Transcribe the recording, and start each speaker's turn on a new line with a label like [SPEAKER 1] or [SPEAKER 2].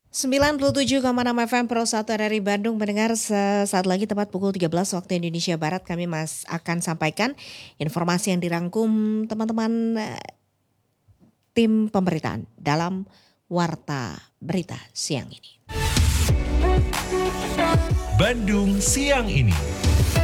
[SPEAKER 1] 97,6 FM Pro 1 RRI Bandung mendengar sesaat lagi tepat pukul 13 waktu Indonesia Barat kami akan sampaikan informasi yang dirangkum teman-teman tim pemberitaan dalam Warta Berita siang ini.
[SPEAKER 2] Bandung siang ini.